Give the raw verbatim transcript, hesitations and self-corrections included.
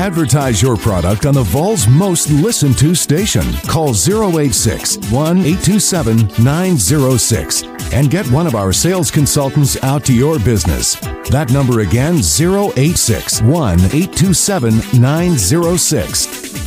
Advertise your product on the Vols most listened to station. Call zero eight six, one eight two seven, nine zero six and get one of our sales consultants out to your business. That number again, zero eight six, one eight two seven, nine zero six.